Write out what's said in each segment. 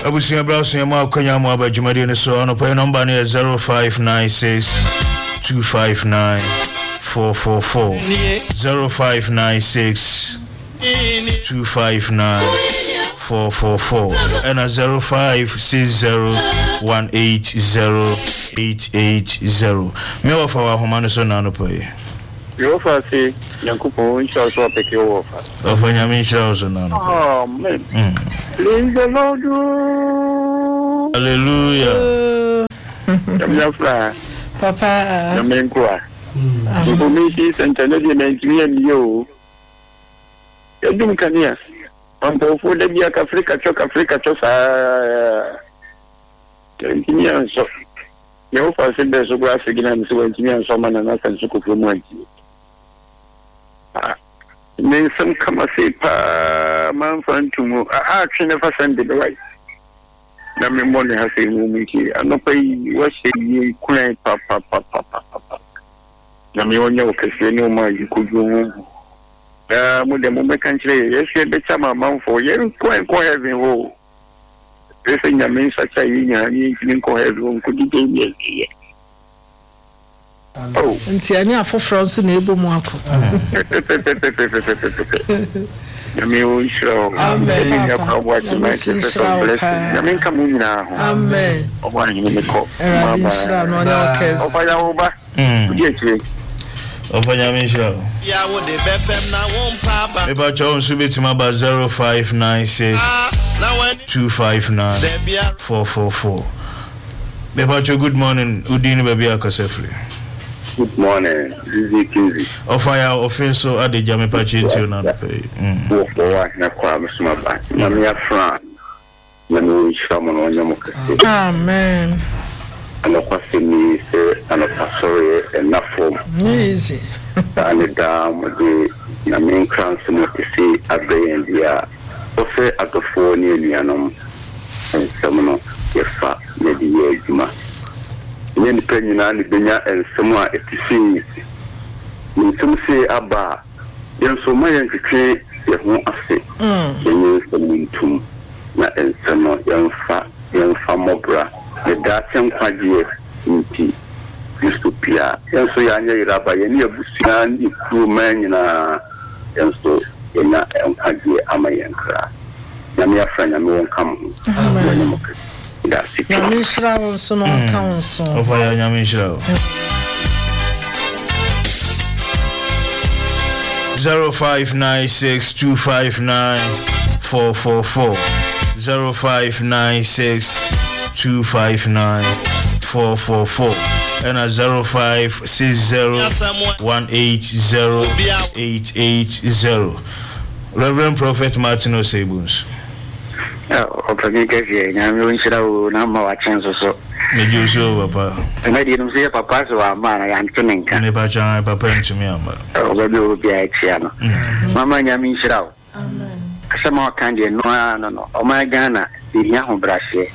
Abusia Browse Yama Kanyama about Jumadi and so on. A number near 0596 259 444 0596 259 444 and a 0560180880. Me of our Homanason Nanope. You offer say Yankupo insurance or pick your offer. Of when you mean Charles and Nano. Oh, man. Praise the Lord. Hallelujah. Papa, the main choir. The committees and Canadian you. You don't come here. I'm for the Biak Africa, Canadian. So, you offer said there's a grass again and so and someone and nothing to promote. Then some come a say, man, friend to move. I actually never send it away. Na me money has a moment here. I no pay what you cry, papa. Na me on your question, no more you could go. With the moment country, yes, you bet some amount for you, quite having home. This thing that means such a union, you can go ahead home, could you give me? Oh, and Tiania for France and Able Marco. Amen. Come in now. Amen. Oh, one in the call. Yeah, what the BFM now won't papa. About Jones will be to my 0596 259 444. About your good morning, Udini Baby Akasefli. Good morning, Zizi Kizi. Of our offensive at the Jammy Pachi until now. Amen. And of course, me say, and of course, sorry, enough for easy. And the dam with the main crown to see at the end, yeah. Also, at the 4 near and some of your fat, maybe Yajima. Yen penina ni benya ensemo etisi ni nsem se aba yen so ma yen twetwe ye ho ase yen nsem na ensemo yen fa mobra ne daten kwaje nti dystopia yen so ya nya iraba yen ya busia ni kru manyina yen so ena kwaje amayenkra na me afanya me won kam Yamishra also no council. Of I Yamishra 0596 259 444 0596 259 444 and a 0560 180880. Reverend Prophet Martin Osebuns. I'm going to number watching so. Did you show Papa? And I didn't say Papa, so I'm man, I am tuning. Can never join Papa to me. Oh, will be a channel. Mamma Yamin Shroud. Some more candy, no, oh my Ghana, the young brashy.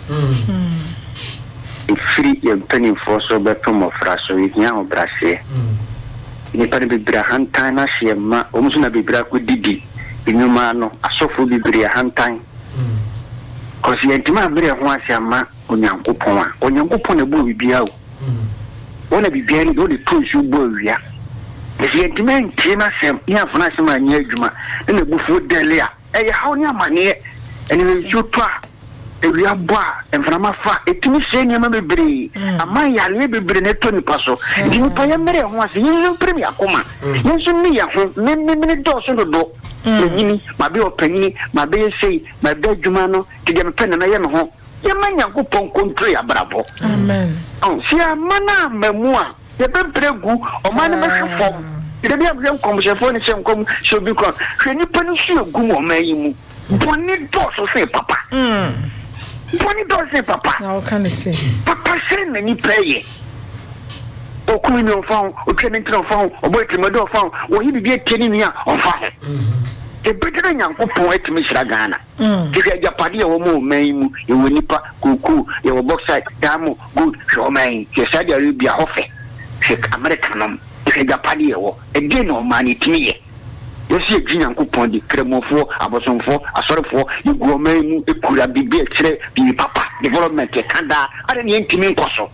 It's free and penny for so better of Frasso with young brashy. Nipani be Brahantana, she almost not be Brack with Didi. The new man, a sofa be Brahantine. Because you are very once a man on Yankupon a boy be out. One of the very good tools you boy. If you demand Tina Sam, you have Nassima Yajuma, and the Buffo Delia, a how your money, and you try a real bar, and from afar, a timid senior may be a Maya maybe bring a 20 passo. You pay a mere once, you premier coma. Yes, me, many doors on the door. My bill penny, my bill say, my bed Jumano, to get a pen and I am home. Your man, Yakupon country, bravo. Amen. Oh, see a mana, memoir. The Pempregu, or my name form. It may have young conversation, some come, so because when you punish you, Gumo may Bonnie doors will say, Papa. Bonnie doors say, Papa. How can I say? Papa send any pay. Or criminal found, or training found, or waiting my door found, or he be telling me on fire. The better young poet, Miss Ragana. If you have party or more, Maim, you will nipper, cuckoo, your box side, Damo, good, show me, your side, you will be a offer. Shake Americanum, if you have party or again, or money to me. Yes, you can coupon the Cremofo, Abosonfo, a sort of for you go me, it could have been the Papa development, Kanda, I didn't intimate also.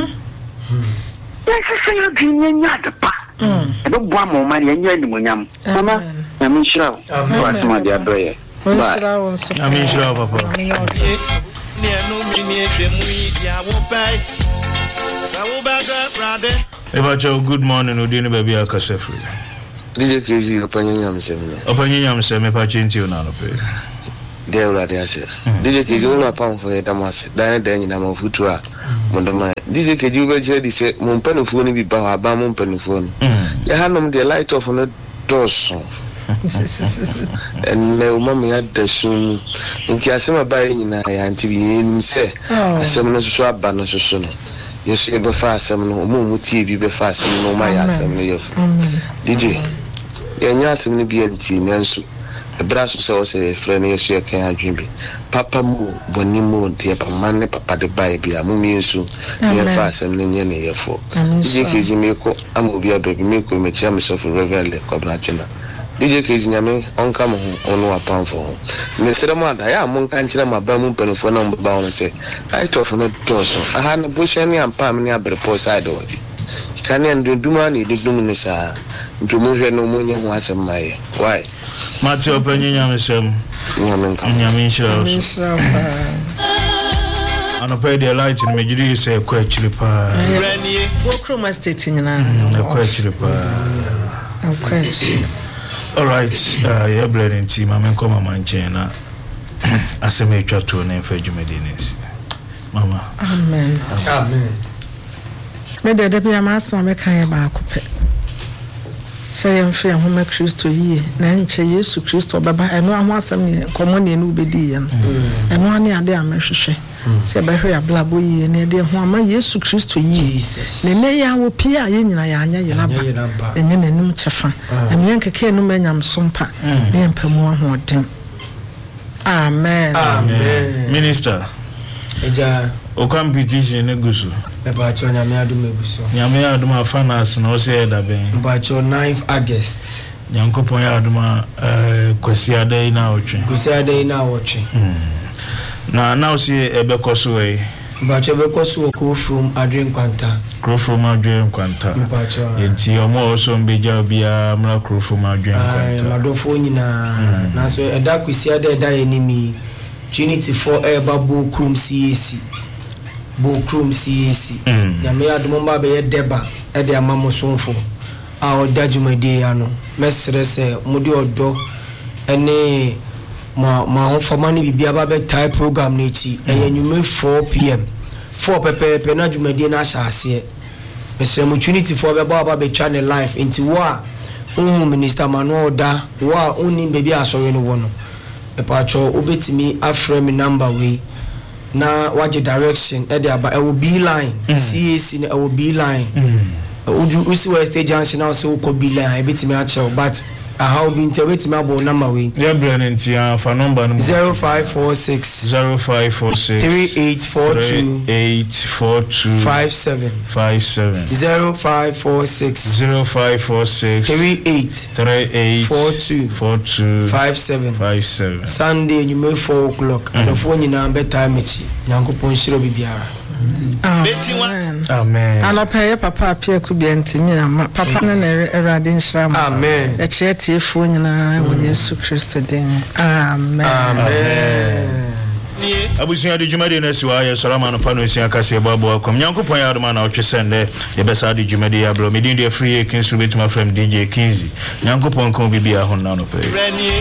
Yes, I say you're dreaming at the pa. I don't want more money and you're in the Munyam. Mama, I'm sure. My dear boy. I'm sure, Papa. Good morning, Udini baby Akasefri. DJ KG opanyam semina. Opanyam seme pa chinti una no pe. Dey urade ase. DJ KG una pam for etamase. Dan nyina ma futu a mondoma. DJ KG be je di se mo mpanufo ni bi ba ba mo mpanufo no. Ya hanom the light of no doso. And me mama ya dasum. Nti asema ba nyina ya nti bi nim se. Asem no so aba no so no. Yes, you be fast, some no more TV be fast, no my ass, and DJ. Yes, I'm be a teen, and so a brass was a friend, yes, you can't dream. Papa Moo, Bonimo, dear Pamane, Papa the baby, a mummy so near fast and near for. DJ Kizzy Miko, I will be a baby, Miko, make myself a reverend, Cobrachina. DJ Kizzy Yame, on come on no pound for home. Mr. Mother, I am one country, my bamboo pen for number bound and say, I thought for no torso. I had a bush any and palm near the poor side of it. You can't do money, the luminous to move your no money once a my. Why? Matthew Penny Sam Yamisha. And I paid the light in Major say a question. What room is stating in a question? All right, you're blending team. I'm come manchena. As a major to name for Jumedinis. Mama. Amen. Amen. Me de be amas ma me kan ba akopɛ. Say em fe ho me Kristo yi na nche Yesu Kristo baba eno aho asɛm ne komone ne ubedi ye no. Eno ane ade amehwehwɛ. Se ba hwe ablabo yi ne de ho ama Yesu Kristo yi. Ne ne ya wo pia ye nyina ya anya ye laba. Enye nanim kyefa. Eme nkeke enu manyam sompa. Ne mpamu ahoden. Amen. Amen. Minister. Eja o competition negusu. Eba cho nyame adum egusu. Nyame adum afanas na o se da ben. Eba cho 9th August. Nyankopon ya adum kwasi adai na otwe. Kwasi adai na otwe. Na o se ebekoso we. Eba cho bekoso ko from Adrian Kwanta. Ko from Adrian Kwanta. Eba cho. Enti omo so mbeja bia mra ko from Adrian Kwanta. Madofo nyina. Na so eda kwasi adai da enimi. Trinity for Babo Chrome CAC. Bo Chrome CAC. Yame adumba be deba e de amamo sonfo. A odajumade ano. Mesre se mudi odo ene ma honfama ni bibia ba be tie program na echi. Enyume 4 PM. 4 pepe na jumade na asase. Mesre mu Trinity for be ba be channel live into wa minister Manuel da wa uni baby asore no wono. Epacho obetimi aframe number we na waje direction e dey aba e will be line CAC na e will be line usi West Junction now so ko be line e betimi a chew but how be interwetimi abo number we yeah brilliant for number 0546 3842 57 0546 3842 57 Sunday you may 4 o'clock and the phone in number time echi Nyankopon shiro bibiara. Amen. Ala pay papa apia ku bi antimi ama papa na erade nshram. Amen. E che tie fo nyina wo Yesu Kristo den. Amen. Amen. Abusia de jumade na siwa ya salama no pano sia kase babo akom Nyankopon ya adoma na otwesende ye besa de jumade ya bro medin de free Kingsley betuma from DJ Kingsley Nyankopon kon bibia ho na no pe